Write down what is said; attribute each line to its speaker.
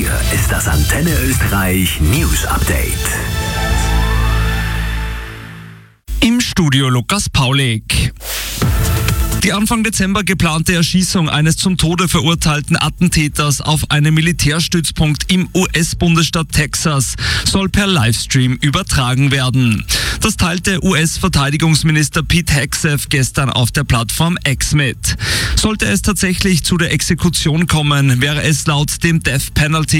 Speaker 1: Hier ist das Antenne Österreich News Update.
Speaker 2: Im Studio Lukas Paulik. Die Anfang Dezember geplante Erschießung eines zum Tode verurteilten Attentäters auf einem Militärstützpunkt im US-Bundesstaat Texas soll per Livestream übertragen werden. Das teilte US-Verteidigungsminister Pete Hegseth gestern auf der Plattform X mit. Sollte es tatsächlich zu der Exekution kommen, wäre es laut dem Death Penalty